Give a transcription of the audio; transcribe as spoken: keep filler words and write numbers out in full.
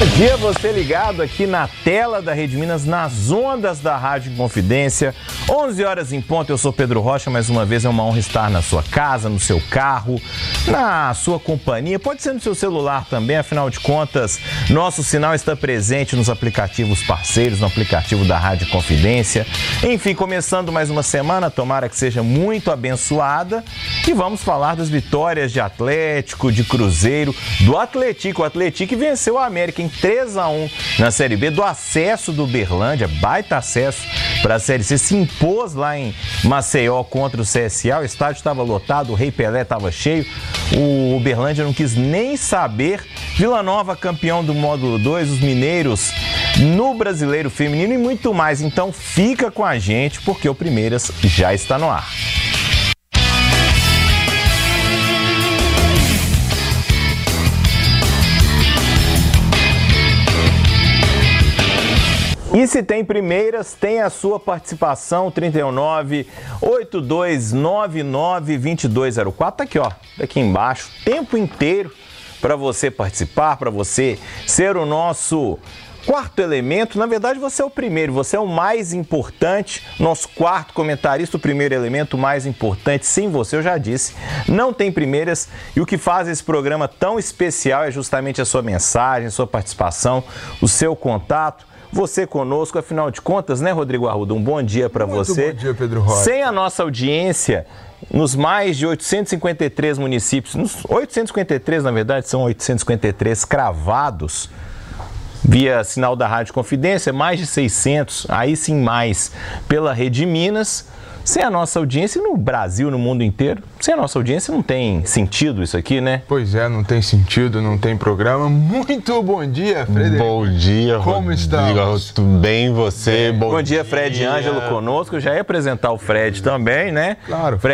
dia, você ligado aqui na tela da Rede Minas, nas ondas da Rádio Inconfidência. onze horas em ponto, eu sou Pedro Rocha, mais uma vez é uma honra estar na sua casa, no seu carro, na sua companhia, pode ser no seu celular também, afinal de contas, nosso sinal está presente nos aplicativos parceiros, no aplicativo da Rádio Inconfidência. Enfim, começando mais uma semana, tomara que seja muito abençoada, e vamos falar das vitórias de Atlético, de Cruzeiro, do Atlético, o Atlético venceu a América em três a um na Série B, do acesso do Uberlândia, baita acesso para a Série C, se impôs lá em Maceió contra o C S A, o estádio estava lotado, o Rei Pelé estava cheio, o Uberlândia não quis nem saber. Vila Nova campeão do módulo dois, os mineiros no Brasileiro Feminino e muito mais, então fica com a gente porque o Primeiras já está no ar. E se tem Primeiras, tem a sua participação, trinta e nove, oitenta e dois, noventa e nove, vinte e dois zero quatro, tá aqui, ó, aqui embaixo, tempo inteiro para você participar, para você ser o nosso quarto elemento. Na verdade, você é o primeiro, você é o mais importante, nosso quarto comentarista, o primeiro elemento mais importante. Sem você, eu já disse, não tem Primeiras, e o que faz esse programa tão especial é justamente a sua mensagem, a sua participação, o seu contato. Você conosco, afinal de contas, né, Rodrigo Arruda? Um bom dia para você. Bom dia, Pedro Rocha. Sem a nossa audiência, nos mais de oitocentos e cinquenta e três municípios, nos oitocentos e cinquenta e três, na verdade, são oitocentos e cinquenta e três cravados, via sinal da Rádio Confidência, mais de seiscentos, aí sim mais, pela Rede Minas. Sem a nossa audiência no Brasil, no mundo inteiro, sem a nossa audiência não tem sentido isso aqui, né? Pois é, não tem sentido, não tem programa. Muito bom dia, Frederico. Bom dia, Como estamos? Tudo bem, você? Bom, bom dia, Fred Ângelo conosco. Eu já ia apresentar o Fred também, né? Claro. Fred